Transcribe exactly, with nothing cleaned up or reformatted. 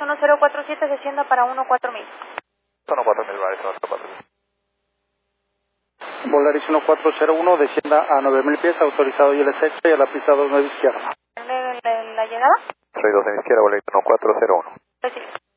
uno cero cuatro siete, descienda para uno cuatro mil. uno cuatro mil, vale, uno cuatro mil. Volaris uno cuatro cero uno, descienda a nueve mil pies, autorizado I L S H y a la pista dos nueve izquierda. ¿La, la, la llegada? Soy dos en izquierda, Volaris uno cuatro cero uno. Recibido.